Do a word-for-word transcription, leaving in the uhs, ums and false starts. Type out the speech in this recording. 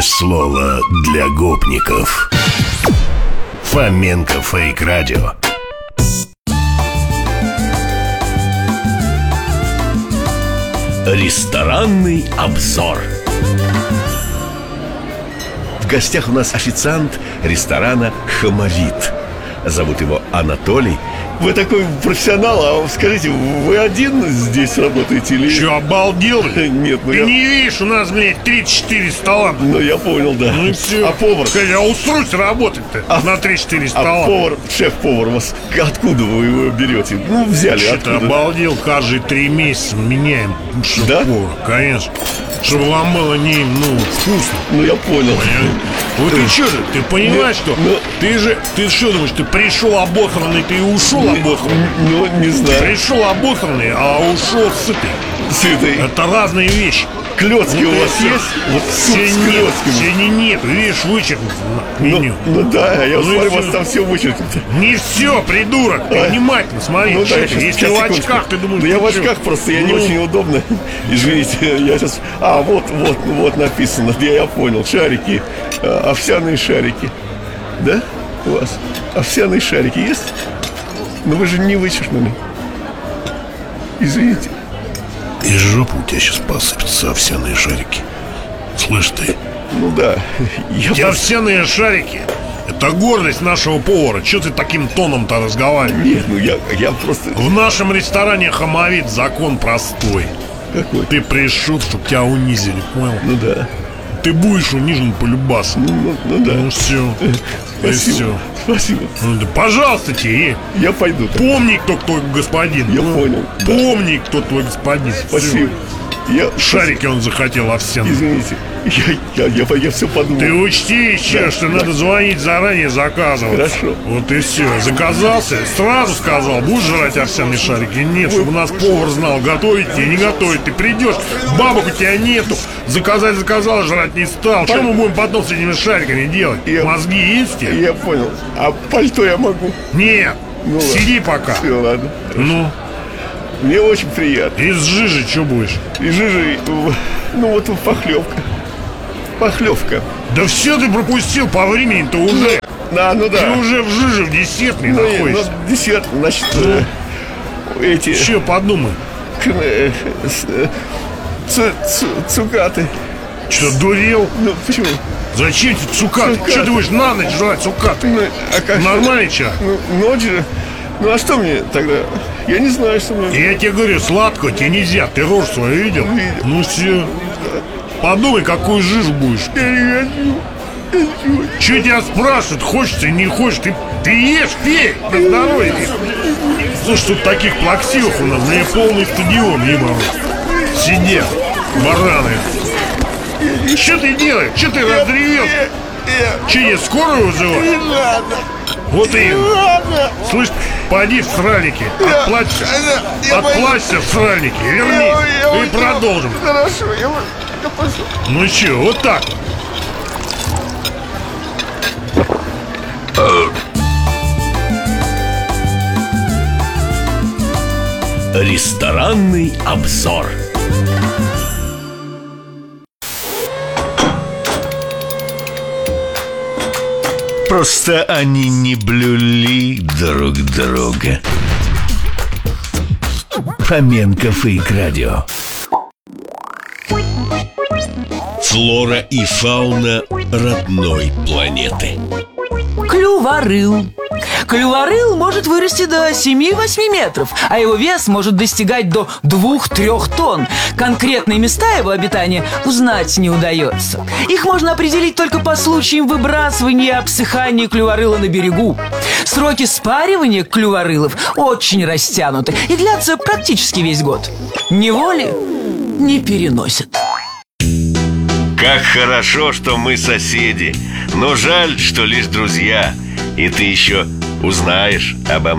слово для гопников. Фоменко Фейк Радио. Ресторанный обзор. В гостях у нас официант ресторана «Хамовит». Зовут его Анатолий. Вы такой профессионал, а скажите, вы один здесь работаете или... Че, обалдел? Нет, ну Ты я... не видишь, у нас, блядь, тридцать четыре стола. Ну, я понял, да. Ну и все. А повар? Скажи, а устроить работать-то а... на тридцать четыре стола. А повар, шеф-повар у вас, откуда вы его берете? Ну, взяли, Что-то откуда? обалдел, каждые три месяца меняем Да? шеф-повар, конечно. Чтобы вам было не, ну, вкусно. Ну, я понял. Вот ты что же, ты понимаешь, что? Ну... Ты же, ты что думаешь, ты пришел обосранный, ты ушел обосранный? Ну, не знаю. Пришел обосранный, а ушел сытый. Сытый. Это разные вещи. Клёцки Вот у вас все. есть? Вот суп Сегодня с нет, клёцками. сегодня нет, видишь, вычеркнуто на Ну, меню. ну да, я Ну смотрю, и у вас всё. там все вычеркнуто. Не все, придурок, ты А. внимательно смотри. Ну да, что я ты, щас- если щас, в секундочку. очках, ты думаешь, Да я ты в чё? очках просто, я не Ну. очень удобно. Извините, я сейчас... А, вот, вот, вот написано, я, я понял. Шарики, а, овсяные шарики. Да? У вас овсяные шарики есть? Но вы же не вычеркнули. Извините. Из жопы у тебя сейчас посыпятся овсяные шарики. Слышь ты, Ну да. Я эти просто... овсяные шарики — это гордость нашего повара. Чего ты таким тоном-то разговариваешь? Нет, ну я, я просто... В нашем ресторане «Хамовит» закон простой. Какой? Ты пришел, чтоб тебя унизили, понял? Ну да. Ты будешь унижен по-любасу. Ну, ну да. Ну все, и Спасибо. все. Спасибо. Ну, да, пожалуйста тебе. Я пойду. так. Помни, кто твой господин. Я Ну, понял, да. Помни, кто твой господин. Спасибо. Я... Шарики он захотел овсяные. Извините. Я, я, я, я все подумал. Ты учти еще, Да, что да. надо звонить заранее, заказывать. Хорошо. Вот и все. Заказался, сразу сказал, будешь жрать овсяные шарики? Нет, чтобы у нас повар знал, готовить тебе, не готовить. Ты придешь, бабок у тебя нету. Заказать заказал, жрать не стал. Что мы будем потом с этими шариками делать? Я- Мозги есть у тебя? Я понял. А пальто я могу? Нет, Ну ладно. сиди пока. Все, ладно. Ну, Мне очень приятно. из жижи что будешь? И жижи, ну вот похлебка. Похлебка. Да все ты пропустил по времени-то уже. Да, ну Ты да. уже в жиже в десертной Ну, и- находишься. ну, десерт, значит, э, эти... Че, подумай. к- э, с- э, цу- цу- цукаты. Что, дурел? Ну, почему? Зачем тебе цукаты? Цукаты. Что ты будешь на ночь жрать цукаты? Ну, а как? Нормальный чай? Ну, ночь же. Ну, а что мне тогда? Я не знаю, что мне... Я тебе говорю, сладкого тебе нельзя. Ты рожь свою видел? Видел. Ну все. Подумай, какую жижу будешь. Я не хочу. Че тебя спрашивают, хочется, не хочешь? Ты, ты ешь, пей, на здоровье. Слушай, тут таких плаксивых у нас, мне полный стадион, ебаный. Сидят, бараны. Что ты делаешь? Что ты разревел? Я... Че, тебе скорую вызывать? Не надо. Вот и... Ладно. Слышь, поди в сральники, отплачься, Я отплачься в сральники, вернись, Я- я и уйду. продолжим. Хорошо, я, я пошел. Ну че, вот так. Ресторанный обзор. Просто они не блюли друг друга. Фоменко Фейк Радио. Флора и фауна родной планеты. Клюворыл. Клюворыл может вырасти до семи-восьми метров, а его вес может достигать до двух-трёх тонн. Конкретные места его обитания узнать не удается. Их можно определить только по случаям выбрасывания и обсыхания клюворыла на берегу. Сроки спаривания клюворылов очень растянуты и длятся практически весь год. Неволи не переносят. Как хорошо, что мы соседи. Но жаль, что лишь друзья. И ты еще узнаешь обо мне.